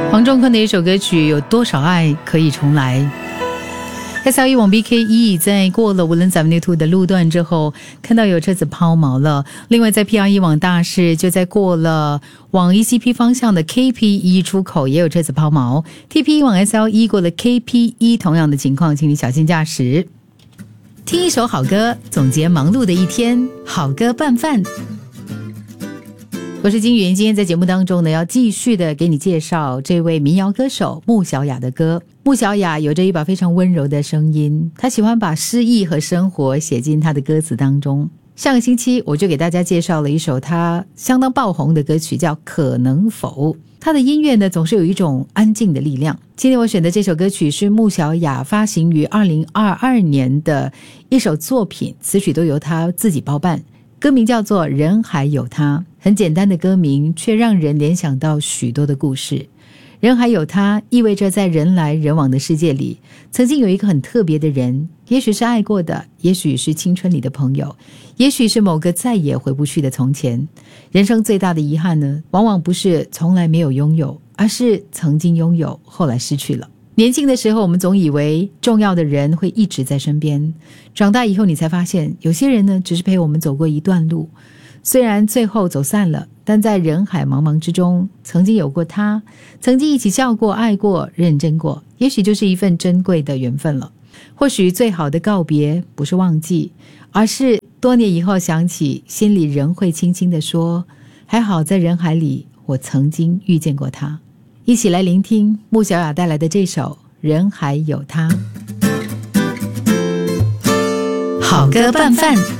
黄仲坤的一首歌曲《有多少爱可以重来》。SL1往 BK1 在过了Woodlands Avenue 2的路段之后，看到有车子抛锚了。另外在 PR1 往大市，就在过了往 ECP 方向的 KP1 出口也有车子抛锚。TP1 往 SL1 过了 KP1 同样的情况，请你小心驾驶。听一首好歌，总结忙碌的一天，好歌拌饭。我是金云，今天在节目当中呢，要继续的给你介绍这位民谣歌手穆小雅的歌。穆小雅有着一把非常温柔的声音，她喜欢把诗意和生活写进她的歌词当中。上个星期我就给大家介绍了一首她相当爆红的歌曲，叫《可能否》。她的音乐呢，总是有一种安静的力量。今天我选的这首歌曲是穆小雅发行于2022年的一首作品，词曲都由她自己包办。歌名叫做《人还有他》，很简单的歌名，却让人联想到许多的故事。人还有他，意味着在人来人往的世界里，曾经有一个很特别的人，也许是爱过的，也许是青春里的朋友，也许是某个再也回不去的从前。人生最大的遗憾呢，往往不是从来没有拥有，而是曾经拥有，后来失去了。年轻的时候，我们总以为重要的人会一直在身边，长大以后你才发现，有些人呢，只是陪我们走过一段路，虽然最后走散了，但在人海茫茫之中，曾经有过他，曾经一起笑过、爱过、认真过，也许就是一份珍贵的缘分了。或许最好的告别不是忘记，而是多年以后想起，心里仍会轻轻地说，还好在人海里我曾经遇见过他。一起来聆听穆小雅带来的这首《人还有他》。好歌拌饭。